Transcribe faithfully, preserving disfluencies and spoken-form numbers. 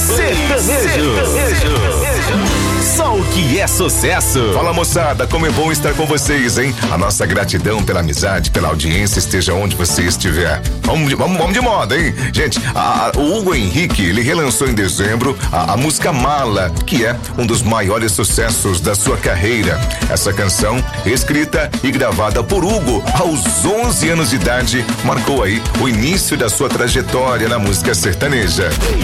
Sertanejo. Só o que é sucesso. Fala, moçada, como é bom estar com vocês, hein? A nossa gratidão pela amizade, pela audiência, esteja onde você estiver. Vamos de, vamos, vamos de moda, hein? Gente, a, a, o Hugo Henrique, ele relançou em dezembro a, a música Mala, que é um dos maiores sucessos da sua carreira. Essa canção, escrita e gravada por Hugo aos onze anos de idade, marcou aí o início da sua trajetória na música sertaneja.